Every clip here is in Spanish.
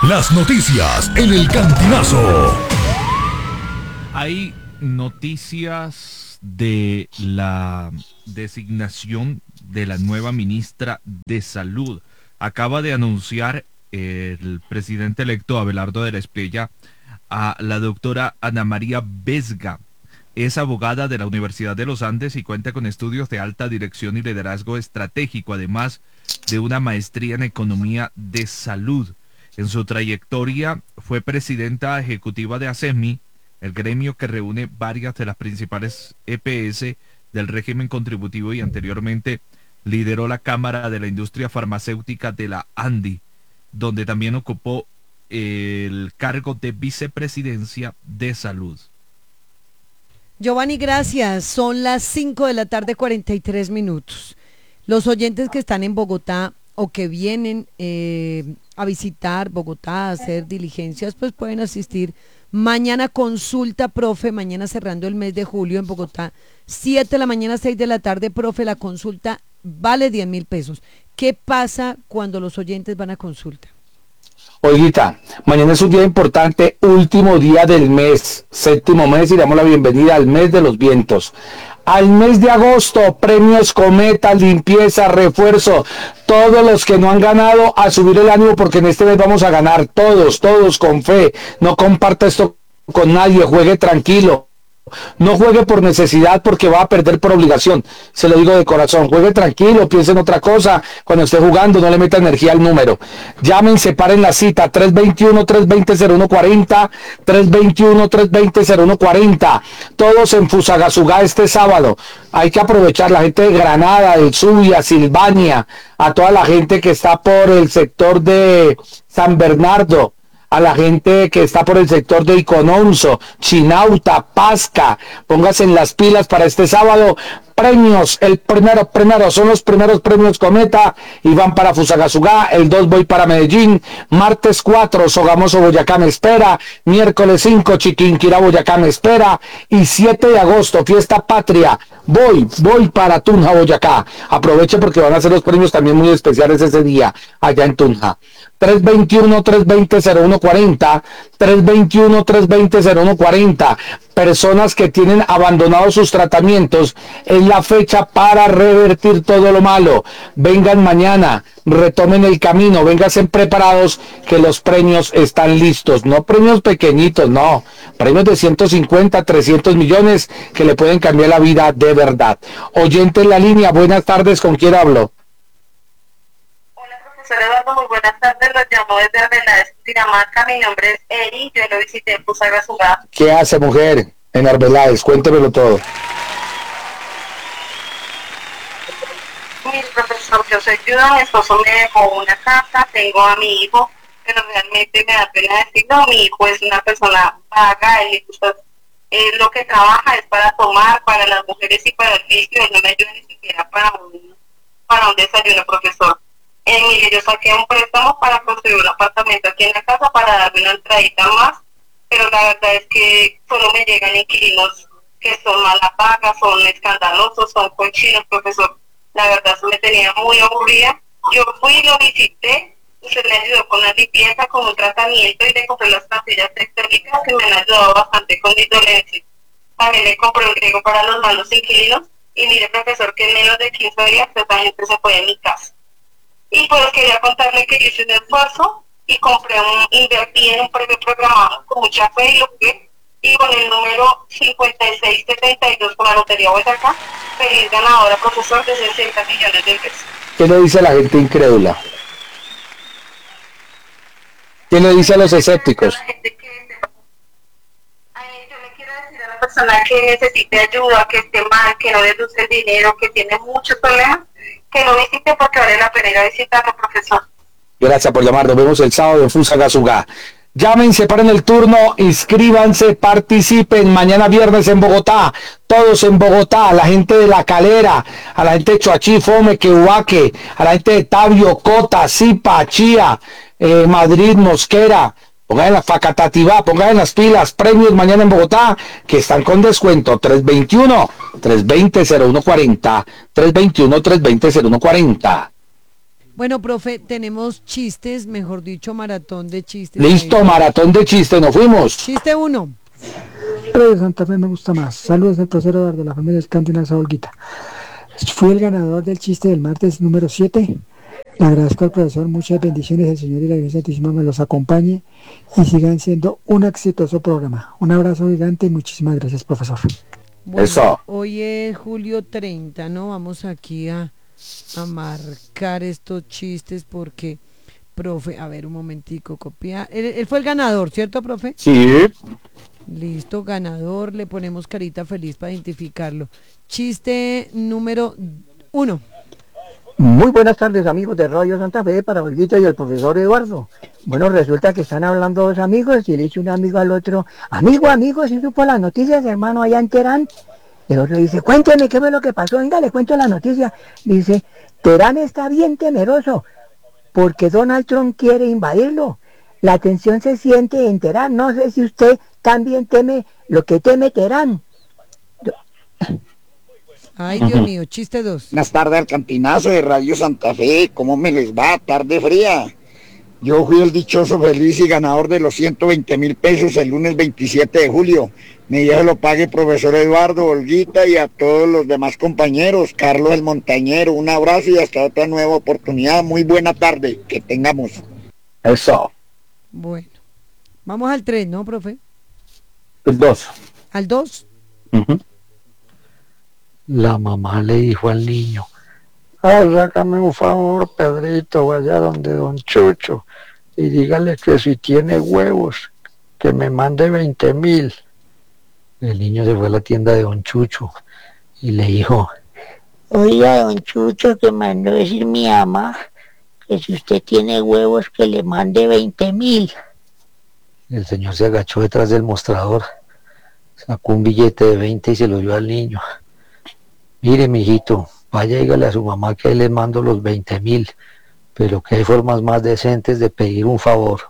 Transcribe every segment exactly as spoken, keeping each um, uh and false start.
Las noticias en el Cantinazo. Hay noticias de la designación de la nueva ministra de Salud. Acaba de anunciar el presidente electo Abelardo de la Espriella a la doctora Ana María Vesga. Es abogada de la Universidad de los Andes y cuenta con estudios de alta dirección y liderazgo estratégico, además de una maestría en economía de salud. En su trayectoria fue presidenta ejecutiva de ASEMI, el gremio que reúne varias de las principales E P S del régimen contributivo, y anteriormente lideró la Cámara de la Industria Farmacéutica de la ANDI, donde también ocupó el cargo de vicepresidencia de salud. Giovanni, gracias. Son las cinco de la tarde, cuarenta y tres minutos. Los oyentes que están en Bogotá o que vienen eh, a visitar Bogotá, a hacer diligencias, pues pueden asistir mañana. Consulta, profe, mañana cerrando el mes de julio en Bogotá, siete de la mañana, seis de la tarde, profe, la consulta vale diez mil pesos. ¿Qué pasa cuando los oyentes van a consulta? Oiguita, mañana es un día importante, último día del mes, séptimo mes, y damos la bienvenida al mes de los vientos. Al mes de agosto, premios Cometa, limpieza, refuerzo, todos los que no han ganado, a subir el ánimo, porque en este mes vamos a ganar todos, todos con fe. No comparta esto con nadie, juegue tranquilo. No juegue por necesidad, porque va a perder por obligación. Se lo digo de corazón. Juegue tranquilo, piense en otra cosa. Cuando esté jugando, no le meta energía al número. Llamen, separen la cita. tres veintiuno, tres veinte, cero uno cuarenta. tres veintiuno, tres veinte, cero uno cuarenta. Todos en Fusagasugá este sábado. Hay que aprovechar. La gente de Granada, del Zulia, Silvania, a toda la gente que está por el sector de San Bernardo, a la gente que está por el sector de Icononso, Chinauta, Pasca, póngase en las pilas para este sábado. Premios, el primero, primero, son los primeros premios Cometa y van para Fusagasugá. El dos voy para Medellín. Martes cuatro, Sogamoso, Boyacá me espera. Miércoles cinco, Chiquinquirá, Boyacá me espera. Y siete de agosto, Fiesta Patria, voy, voy para Tunja, Boyacá. Aproveche porque van a ser los premios también muy especiales ese día allá en Tunja. tres veintiuno, tres veinte, cero uno cuarenta. tres veintiuno, tres veinte, cero uno cuarenta. Personas que tienen abandonados sus tratamientos, es la fecha para revertir todo lo malo. Vengan mañana, retomen el camino, vénganse preparados, que los premios están listos. No premios pequeñitos, no. Premios de ciento cincuenta, trescientos millones que le pueden cambiar la vida de verdad. Oyente en la línea, buenas tardes, ¿con quién hablo? Profesor Eduardo, muy buenas tardes, los llamo desde Arbeláez, Dinamarca. Mi nombre es Eri, yo lo visité en Fusagasugá. ¿Qué hace, mujer, en Arbeláez? Cuéntemelo todo. Mi profesor, yo soy viuda, mi esposo me dejó una casa, tengo a mi hijo, pero realmente me da pena decirlo, mi hijo es una persona vaga, él gusta, eh, lo que trabaja es para tomar, para las mujeres y para el vicio, él no me ayuda ni siquiera para un, para un desayuno, profesor. Eh, mire, yo saqué un préstamo para construir un apartamento aquí en la casa para darme una entradita más, pero la verdad es que solo me llegan inquilinos que son mala paga, son escandalosos, son cochinos, profesor. La verdad, eso me tenía muy aburrida. Yo fui y lo visité, usted me ayudó con la limpieza, con un tratamiento, y le compré las pastillas tectónicas que me han ayudado bastante con mi dolencia. También le compré un riego para los malos inquilinos, y mire, profesor, que en menos de quince días esa gente se fue de mi casa. Y pues quería contarle que yo hice un esfuerzo y compré un, invertí en un premio programado con mucha fe y lo que, y con el número cincuenta y seis setenta y dos con la Lotería Boyacá, feliz ganadora, profesor, de sesenta millones de pesos. ¿Qué le dice a la gente incrédula? ¿Qué le dice a los escépticos? A la gente que, ay, yo le quiero decir a la persona que necesite ayuda, que esté mal, que no le dulce el dinero, que tiene muchos problemas, que lo visite porque vale la pena ir a visitarlo, profesor. Gracias por llamar, nos vemos el sábado en Fusagasugá. Llamen, separen el turno, inscríbanse, participen. Mañana viernes en Bogotá, todos en Bogotá, a la gente de La Calera, a la gente de Choachí, Fome, Quehuaque, a la gente de Tabio, Cota, Zipa, Chía, eh, Madrid, Mosquera. Pongan en la Facatativá, pongan en las pilas. Premios mañana en Bogotá que están con descuento. tres veintiuno, tres veinte, cero uno cuarenta. tres veintiuno, tres veinte, cero uno cuarenta. Bueno, profe, tenemos chistes, mejor dicho, maratón de chistes. Listo, ahí. maratón de chistes, nos fuimos. Chiste uno. Radio Santa Fe me gusta más. Saludos del profesor Eduardo de la familia del Cantinazo Olguita. Fui el ganador del chiste del martes número siete. Le agradezco al profesor, muchas bendiciones, el Señor y la Iglesia Santísima me los acompañe y sigan siendo un exitoso programa. Un abrazo gigante y muchísimas gracias, profesor. Bueno, Eso. hoy es julio treinta, ¿no? Vamos aquí a, a marcar estos chistes porque, profe, a ver un momentico, copiar. Él, él fue el ganador, ¿cierto, profe? Sí. Listo, ganador, le ponemos carita feliz para identificarlo. Chiste número uno. Muy buenas tardes, amigos de Radio Santa Fe, para Olguita y el profesor Eduardo. Bueno, resulta que están hablando dos amigos y le dice un amigo al otro: amigo, amigo, ¿sí supo las noticias, hermano, allá en Terán? El otro dice: cuénteme qué fue lo que pasó, venga, le cuento la noticia. Dice: Terán está bien temeroso porque Donald Trump quiere invadirlo. La tensión se siente en Terán, no sé si usted también teme lo que teme Terán. Ay, Dios mío, chiste dos. Buenas tardes al Cantinazo de Radio Santa Fe, ¿cómo me les va? Tarde fría. Yo fui el dichoso feliz y ganador de los ciento veinte mil pesos el lunes veintisiete de julio. Me Dios lo pague profesor Eduardo, Olguita y a todos los demás compañeros. Carlos el Montañero, un abrazo y hasta otra nueva oportunidad. Muy buena tarde, que tengamos. Eso. Bueno, vamos al tres, ¿no, profe? El dos. Al dos. Uh-huh. La mamá le dijo al niño: hágame un favor, Pedrito, vaya donde don Chucho y dígale que si tiene huevos, que me mande veinte mil. El niño se fue a la tienda de don Chucho y le dijo: oiga, don Chucho, que mandó decir mi mamá que si usted tiene huevos, que le mande veinte mil. El señor se agachó detrás del mostrador, sacó un billete de veinte y se lo dio al niño. Mire, mijito, vaya y dígale a su mamá que le mando los veinte mil, pero que hay formas más decentes de pedir un favor.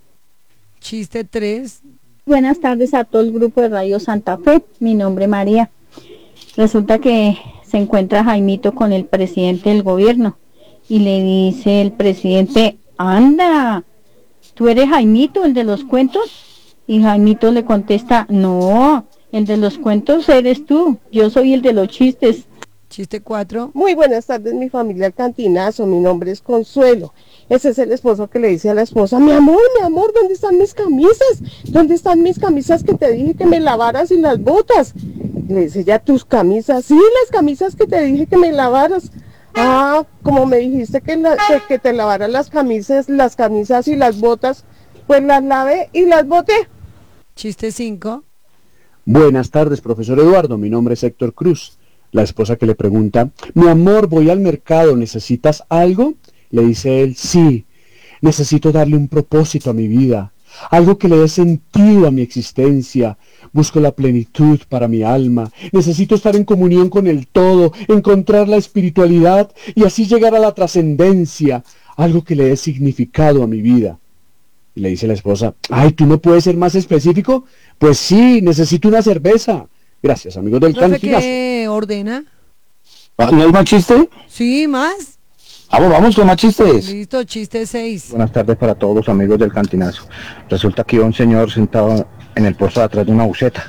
Chiste tres. Buenas tardes a todo el grupo de Radio Santa Fe, mi nombre es María. Resulta que se encuentra Jaimito con el presidente del gobierno y le dice el presidente: anda, ¿tú eres Jaimito, el de los cuentos? Y Jaimito le contesta: no, el de los cuentos eres tú, yo soy el de los chistes. Chiste cuatro. Muy buenas tardes, mi familia El Cantinazo, mi nombre es Consuelo. Ese es el esposo que le dice a la esposa: mi amor, mi amor, ¿dónde están mis camisas? ¿Dónde están mis camisas que te dije que me lavaras y las botas? Le dice: ya tus camisas, sí, las camisas que te dije que me lavaras. Ah, como me dijiste que, la, que, que te lavaras las camisas, las camisas y las botas, pues las lavé y las boté. Chiste cinco. Buenas tardes, profesor Eduardo, mi nombre es Héctor Cruz. La esposa que le pregunta: mi amor, voy al mercado, ¿necesitas algo? Le dice él: sí, necesito darle un propósito a mi vida, algo que le dé sentido a mi existencia. Busco la plenitud para mi alma, necesito estar en comunión con el todo, encontrar la espiritualidad y así llegar a la trascendencia, algo que le dé significado a mi vida. Y le dice la esposa: ay, ¿tú no puedes ser más específico? Pues sí, necesito una cerveza. Gracias, amigos del ¿Profe Cantinazo. qué ordena? ¿No hay más chiste? Sí, más. Vamos, vamos con más chistes. Listo, chiste seis. Buenas tardes para todos los amigos del Cantinazo. Resulta que iba un señor sentado en el puesto de atrás de una buseta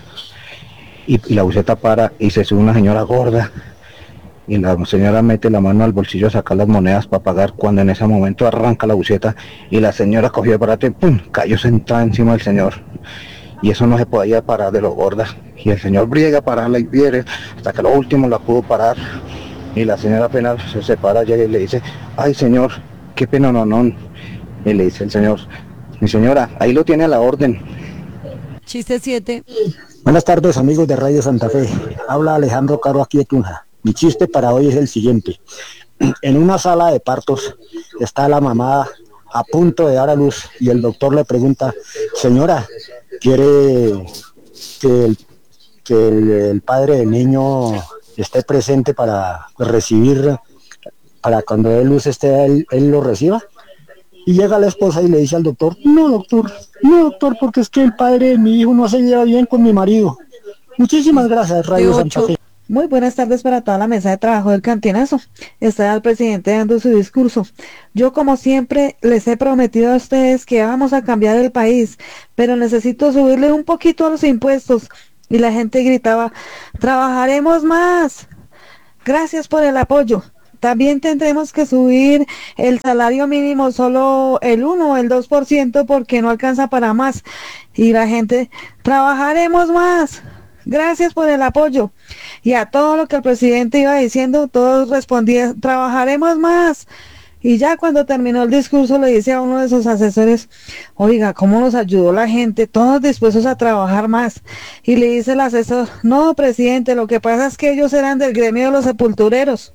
y, y la buseta para y se sube una señora gorda y la señora mete la mano al bolsillo a sacar las monedas para pagar, cuando en ese momento arranca la buseta y la señora cogió el aparato y ¡pum!, cayó sentada encima del señor y eso no se podía parar de lo gorda y el señor briega a pararla y viene hasta que lo último la pudo parar y la señora apenas se separa y le dice: ay señor, qué pena, no, no. Y le dice el señor: mi señora, ahí lo tiene a la orden. Chiste siete. Buenas tardes, amigos de Radio Santa Fe. Habla Alejandro Caro aquí de Tunja. Mi chiste para hoy es el siguiente. En una sala de partos está la mamá a punto de dar a luz y el doctor le pregunta: señora, ¿quiere que el, que el, el padre del niño esté presente para recibir, para cuando dé luz esté él, él lo reciba? Y llega la esposa y le dice al doctor: no, doctor, no, doctor, porque es que el padre de mi hijo no se lleva bien con mi marido. Muchísimas gracias, Radio Santa Fe. Muy buenas tardes para toda la mesa de trabajo del Cantinazo. Está el presidente dando su discurso. Yo, como siempre, les he prometido a ustedes que vamos a cambiar el país, pero necesito subirle un poquito a los impuestos. Y la gente gritaba, trabajaremos más. Gracias por el apoyo. También tendremos que subir el salario mínimo solo el uno o el dos por ciento porque no alcanza para más. Y la gente, trabajaremos más. Gracias por el apoyo. Y a todo lo que el presidente iba diciendo, todos respondían, trabajaremos más. Y ya cuando terminó el discurso le dice a uno de sus asesores, oiga, ¿cómo nos ayudó la gente? Todos dispuestos a trabajar más. Y le dice el asesor, no, presidente, lo que pasa es que ellos eran del gremio de los sepultureros.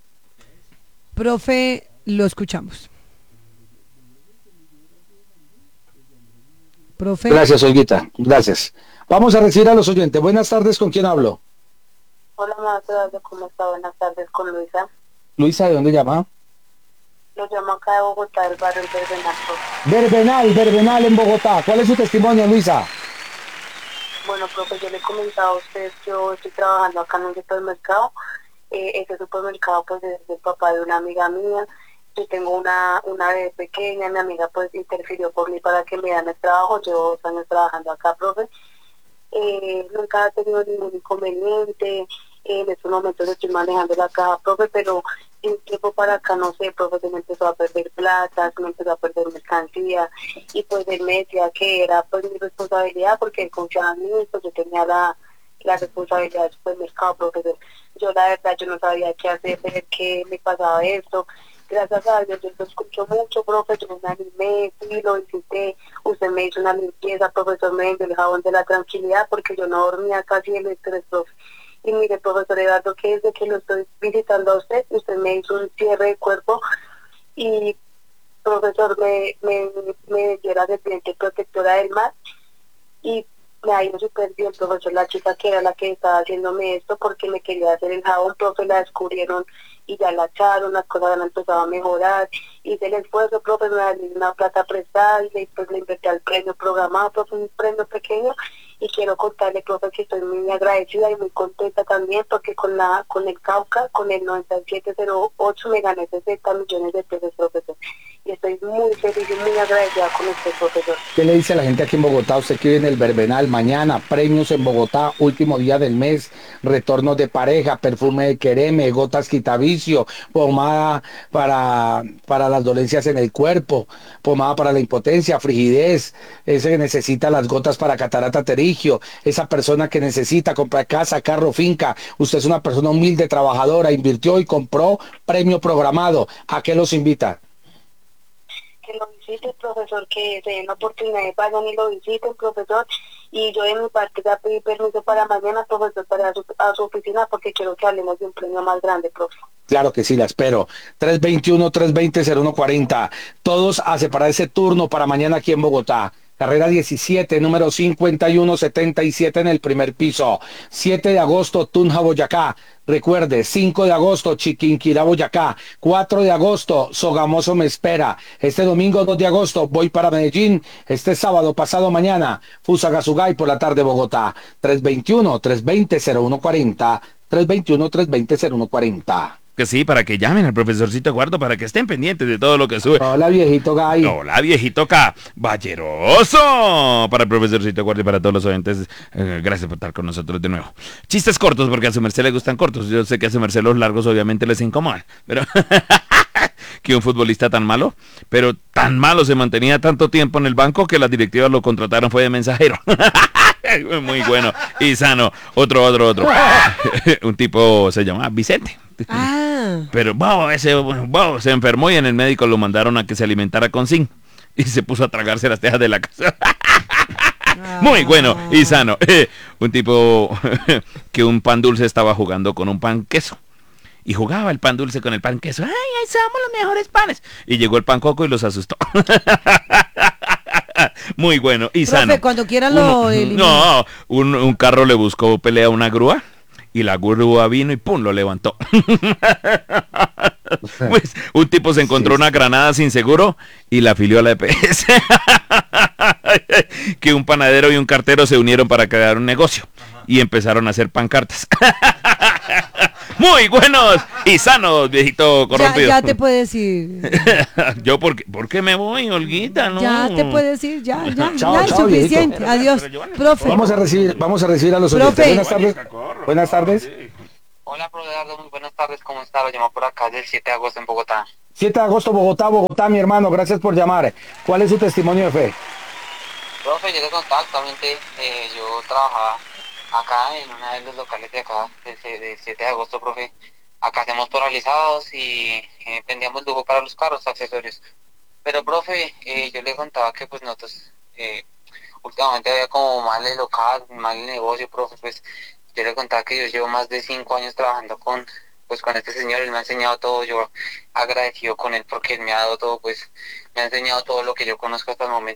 Profe, lo escuchamos. Profe. Gracias, Olguita. Gracias. Vamos a recibir a los oyentes. Buenas tardes, ¿con quién hablo? Hola, maestro, ¿cómo está? Buenas tardes, con Luisa. Luisa, ¿de dónde llama? Lo llamo acá de Bogotá, del barrio Verbenal. Verbenal, Verbenal en Bogotá. ¿Cuál es su testimonio, Luisa? Bueno, profe, yo le he comentado a ustedes que yo estoy trabajando acá en un supermercado. Eh, ese supermercado pues es el papá de una amiga mía. Yo tengo una, una bebé pequeña, mi amiga pues interfirió por mí para que me dan el trabajo. Llevo dos años trabajando acá, profe. Eh, nunca he tenido ningún inconveniente. Eh, en estos momentos estoy manejando la caja, profe, pero de un tiempo para acá, no sé, profe, se me empezó a perder plata, se me empezó a perder mercancía, y pues él me decía que era pues mi responsabilidad porque él confiaba en mí, pues yo tenía la, la responsabilidad del supermercado, profesor. Yo la verdad, yo no sabía qué hacer, ver qué me pasaba esto. Gracias a Dios, yo lo escucho mucho, profe, yo me animé, sí, lo visité, usted me hizo una limpieza, profesor, me vendió el jabón de la tranquilidad, porque yo no dormía casi el estrés, profe. Y mire, profesor Eduardo, que desde que lo estoy visitando a usted, usted me hizo un cierre de cuerpo, y profesor, me, me, me dio la serpiente protectora del mar, y me ha ido súper bien, profesor. La chica que era la que estaba haciéndome esto porque me quería hacer el jabón, profe, la descubrieron y ya la echaron, las cosas han empezado a mejorar, hice el esfuerzo, profe, me dio una plata prestada y después le invertí al premio programado, profe, un premio pequeño, y quiero contarle, profe, que estoy muy agradecida y muy contenta también porque con la con el Cauca, con el noventa y siete cero ocho me gané sesenta millones de pesos, profesor, y estoy muy feliz y muy agradecida con usted, profesor. ¿Qué le dice a la gente aquí en Bogotá? Usted que vive en el Verbenal, mañana, premios en Bogotá, último día del mes, retornos de pareja, perfume de quereme, gotas quitavicio, pomada para, para las dolencias en el cuerpo, pomada para la impotencia, frigidez, ese que necesita las gotas para catarata terigio, esa persona que necesita comprar casa, carro, finca. Usted es una persona humilde, trabajadora, invirtió y compró, premio programado. ¿A qué los invita? Que lo visiten, profesor, que se den la oportunidad de vayan y lo visiten, profesor, y yo de mi parte ya pedí permiso para mañana, profesor, para su, a su oficina porque quiero que hablemos de un premio más grande, profe. Claro que sí, la espero. tres veintiuno, tres veinte, cero uno cuarenta. Todos a separar ese turno para mañana aquí en Bogotá. Carrera diecisiete, número cincuenta y uno setenta y siete en el primer piso. siete de agosto, Tunja, Boyacá. Recuerde, cinco de agosto, Chiquinquirá, Boyacá. cuatro de agosto, Sogamoso me espera. Este domingo, dos de agosto, voy para Medellín. Este sábado, pasado mañana, Fusagasugay por la tarde, Bogotá. tres veintiuno, tres veinte, cero uno cuarenta. tres veintiuno, tres veinte, cero uno cuarenta. Que sí, para que llamen al profesorcito Eduardo, para que estén pendientes de todo lo que sube. Hola, viejito Gay. Hola, viejito K. Valleroso. Para el profesorcito Eduardo y para todos los oyentes, eh, gracias por estar con nosotros de nuevo. Chistes cortos, porque a su merced le gustan cortos. Yo sé que a su merced los largos obviamente les incomodan, pero... que un futbolista tan malo, pero tan malo se mantenía tanto tiempo en el banco que las directivas lo contrataron fue de mensajero. Muy bueno y sano. Otro, otro, otro. Un tipo se llama Vicente. Ah. Pero wow, ese wow, se enfermó y en el médico lo mandaron a que se alimentara con zinc y se puso a tragarse las tejas de la casa. Muy bueno y sano. Un tipo que un pan dulce estaba jugando con un pan queso. Y jugaba el pan dulce con el pan queso. ¡Ay, ahí somos los mejores panes! Y llegó el pan coco y los asustó. Muy bueno y Profe, sano. cuando quiera lo elimina. No, un, un carro le buscó pelea a una grúa y la grúa vino y ¡pum! Lo levantó. Pues un tipo se encontró sí, una granada sin seguro y la afilió a la E P S. Que un panadero y un cartero se unieron para crear un negocio y empezaron a hacer pancartas. Muy buenos y sanos, viejito Ya, corrompido. ya te puedes ir. Yo, ¿por qué, ¿por qué me voy, Olguita? No. Ya te puedes ir, ya, ya. Chao, ya es chao, suficiente. viejito. Adiós. Profe. Vamos a recibir, vamos a recibir a los Profe. oyentes. Buenas tardes. Buenas tardes. Hola, profe Eduardo, muy buenas tardes, ¿cómo está? Lo llamo por acá del siete de agosto en Bogotá. siete de agosto, Bogotá, Bogotá, mi hermano. Gracias por llamar. ¿Cuál es su testimonio de fe? Profe, yo le contaba actualmente, eh, yo trabajaba acá en uno de los locales de acá, del del siete de agosto, profe. Acá hacemos poralizados y eh, vendíamos lujo para los carros, accesorios. Pero, profe, eh, yo le contaba que pues nosotros, eh, últimamente había como mal el local, mal el negocio, profe, pues yo le contaba que yo llevo más de cinco años trabajando con, pues con este señor, él me ha enseñado todo, yo agradecido con él porque él me ha dado todo, pues me ha enseñado todo lo que yo conozco hasta el momento.